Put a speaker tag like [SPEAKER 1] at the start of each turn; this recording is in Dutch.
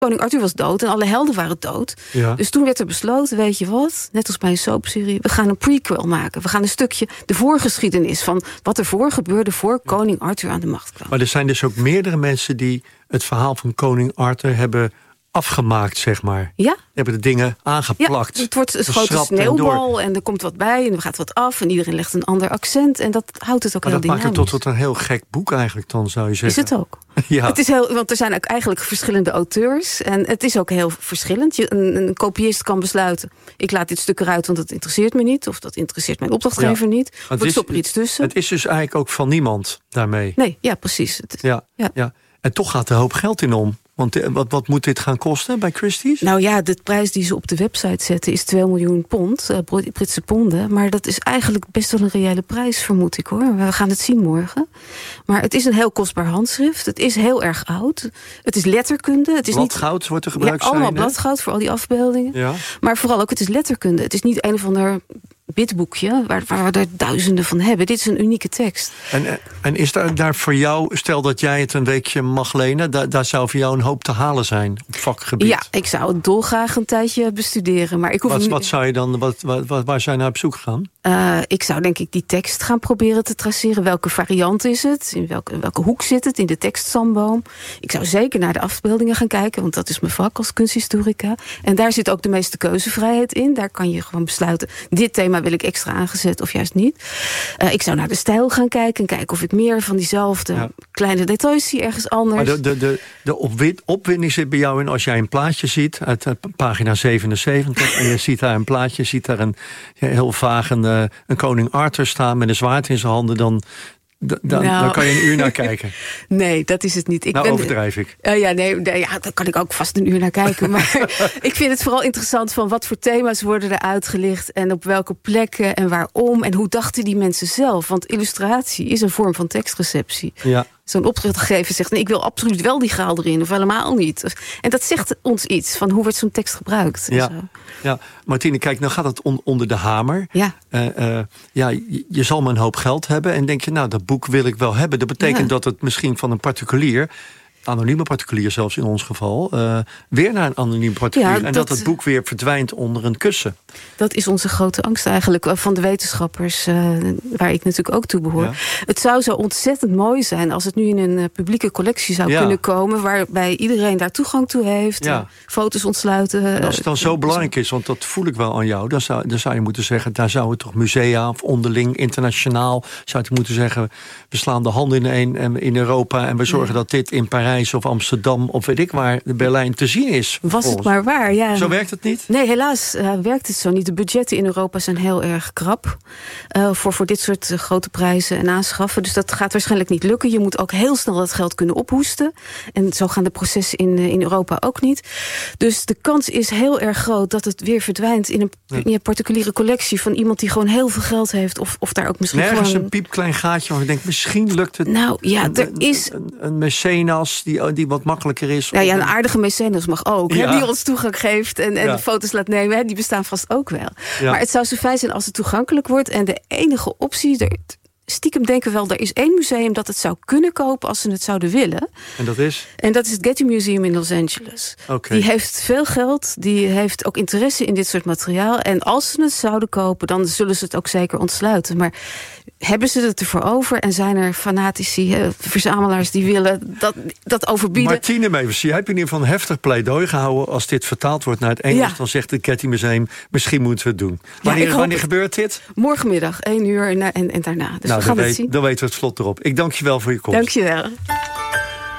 [SPEAKER 1] Koning Arthur was dood en alle helden waren dood.
[SPEAKER 2] Ja.
[SPEAKER 1] Dus toen werd er besloten, weet je wat, net als bij een soapserie, we gaan een prequel maken. We gaan een stukje de voorgeschiedenis van wat er voor gebeurde voor koning Arthur aan de macht kwam.
[SPEAKER 2] Maar er zijn dus ook meerdere mensen die het verhaal van koning Arthur hebben afgemaakt, zeg maar.
[SPEAKER 1] Ja.
[SPEAKER 2] Hebben de dingen aangeplakt.
[SPEAKER 1] Ja, het wordt een grote sneeuwbal en er komt wat bij en er gaat wat af en iedereen legt een ander accent en dat houdt het ook
[SPEAKER 2] maar
[SPEAKER 1] heel
[SPEAKER 2] dat
[SPEAKER 1] dynamisch.
[SPEAKER 2] maakt het tot een heel gek boek eigenlijk dan, zou je zeggen.
[SPEAKER 1] Is het ook.
[SPEAKER 2] Ja.
[SPEAKER 1] Het is want er zijn ook eigenlijk verschillende auteurs en het is ook heel verschillend. Een kopiist kan besluiten, ik laat dit stuk eruit want dat interesseert me niet, of dat interesseert mijn opdrachtgever niet. Of ik stop er iets tussen.
[SPEAKER 2] Het is dus eigenlijk ook van niemand daarmee.
[SPEAKER 1] Nee, ja, precies.
[SPEAKER 2] Ja. En toch gaat er een hoop geld in om. Want wat moet dit gaan kosten bij Christie's?
[SPEAKER 1] Nou ja, de prijs die ze op de website zetten is 2 miljoen pond, Britse ponden. Maar dat is eigenlijk best wel een reële prijs, vermoed ik hoor. We gaan het zien morgen. Maar het is een heel kostbaar handschrift. Het is heel erg oud. Het is letterkunde. Het is
[SPEAKER 2] bladgoud wordt er gebruikt.
[SPEAKER 1] Ja, allemaal bladgoud voor al die afbeeldingen.
[SPEAKER 2] Ja.
[SPEAKER 1] Maar vooral ook, het is letterkunde. Het is niet een of ander bidboekje waar we er duizenden van hebben. Dit is een unieke tekst.
[SPEAKER 2] En is daar voor jou, stel dat jij het een weekje mag lenen, daar zou voor jou een hoop te halen zijn op vakgebied?
[SPEAKER 1] Ja, ik zou het dolgraag een tijdje bestuderen. Maar ik hoef
[SPEAKER 2] wat zou je dan, waar zou je naar op zoek gaan?
[SPEAKER 1] Ik zou denk ik die tekst gaan proberen te traceren. Welke variant is het? In welke hoek zit het? In de tekststamboom. Ik zou zeker naar de afbeeldingen gaan kijken, want dat is mijn vak als kunsthistorica. En daar zit ook de meeste keuzevrijheid in. Daar kan je gewoon besluiten, dit thema wil ik extra aangezet of juist niet. Ik zou naar de stijl gaan kijken en kijken of ik meer van diezelfde kleine details zie ergens anders.
[SPEAKER 2] Maar de opwinding zit bij jou in als jij een plaatje ziet uit pagina 77 en je ziet daar een plaatje, ziet daar een heel vaag een koning Arthur staan met een zwaard in zijn handen, dan kan je een uur naar kijken.
[SPEAKER 1] Nee, dat is het niet.
[SPEAKER 2] Overdrijf ik.
[SPEAKER 1] Daar kan ik ook vast een uur naar kijken. Maar ik vind het vooral interessant van wat voor thema's worden er uitgelicht en op welke plekken en waarom en hoe dachten die mensen zelf. Want illustratie is een vorm van tekstreceptie.
[SPEAKER 2] Ja.
[SPEAKER 1] Zo'n opdrachtgever zegt, nee, ik wil absoluut wel die graal erin of helemaal niet. En dat zegt ons iets van hoe wordt zo'n tekst gebruikt.
[SPEAKER 2] Ja, Martine, kijk, nou gaat het onder de hamer.
[SPEAKER 1] Ja.
[SPEAKER 2] Je zal maar een hoop geld hebben en denk je, nou, dat boek wil ik wel hebben. Dat betekent dat het misschien van een particulier, anonieme particulier zelfs in ons geval, weer naar een anonieme particulier. En dat het boek weer verdwijnt onder een kussen.
[SPEAKER 1] Dat is onze grote angst eigenlijk van de wetenschappers, waar ik natuurlijk ook toe behoor. Ja. Het zou zo ontzettend mooi zijn als het nu in een publieke collectie zou kunnen komen, waarbij iedereen daar toegang toe heeft, foto's ontsluiten.
[SPEAKER 2] En als het dan zo belangrijk is, want dat voel ik wel aan jou, dan zou je moeten zeggen, daar zouden toch musea of onderling, internationaal, zou je moeten zeggen, we slaan de handen in Europa en we zorgen dat dit in Parijs of Amsterdam of weet ik waar, Berlijn te zien is.
[SPEAKER 1] Was het maar waar, ja.
[SPEAKER 2] Zo werkt het niet?
[SPEAKER 1] Nee, helaas werkt het zo niet. De budgetten in Europa zijn heel erg krap voor dit soort grote prijzen en aanschaffen. Dus dat gaat waarschijnlijk niet lukken. Je moet ook heel snel dat geld kunnen ophoesten. En zo gaan de processen in Europa ook niet. Dus de kans is heel erg groot dat het weer verdwijnt in een particuliere collectie van iemand die gewoon heel veel geld heeft. Of daar ook misschien
[SPEAKER 2] nergens
[SPEAKER 1] gewoon
[SPEAKER 2] een piepklein gaatje waar ik denk, misschien lukt het.
[SPEAKER 1] Nou ja, er is
[SPEAKER 2] een mecenas die wat makkelijker is.
[SPEAKER 1] Nou ja, een aardige mecenas mag ook. Ja. Die ons toegang geeft en foto's laat nemen. Hè, die bestaan vast ook wel. Ja. Maar het zou zo fijn zijn als het toegankelijk wordt. En de enige optie, stiekem denken we wel, er is één museum dat het zou kunnen kopen als ze het zouden willen.
[SPEAKER 2] En dat is?
[SPEAKER 1] En dat is het Getty Museum in Los Angeles.
[SPEAKER 2] Okay.
[SPEAKER 1] Die heeft veel geld, die heeft ook interesse in dit soort materiaal. En als ze het zouden kopen, dan zullen ze het ook zeker ontsluiten. Maar hebben ze het ervoor over en zijn er fanatici, verzamelaars die willen dat overbieden?
[SPEAKER 2] Martine Mevers, jij hebt in ieder geval een heftig pleidooi gehouden. Als dit vertaald wordt naar het Engels, dan zegt het Getty Museum, misschien moeten we het doen. Wanneer gebeurt dit?
[SPEAKER 1] Morgenmiddag, 1 uur en daarna. Dus we gaan het zien.
[SPEAKER 2] Dan weten we het vlot erop. Ik dank je wel voor je komst.
[SPEAKER 1] Dank je wel.